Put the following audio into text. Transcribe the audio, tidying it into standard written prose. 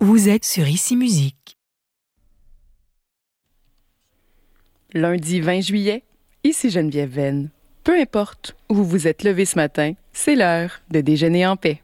Vous êtes sur Ici Musique. Lundi 20 juillet, ici Geneviève Venn. Peu importe où vous vous êtes levé ce matin, c'est l'heure de déjeuner en paix.